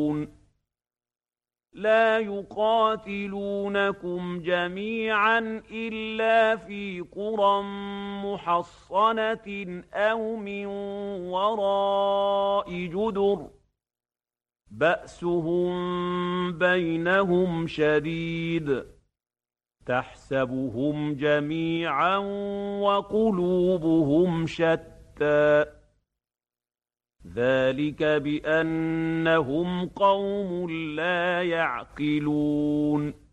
لا يقاتلونكم جميعا إلا في قرى محصنة أو من وراء جدر بأسهم بينهم شديد تحسبهم جميعا وقلوبهم شتى ذلك بأنهم قوم لا يعقلون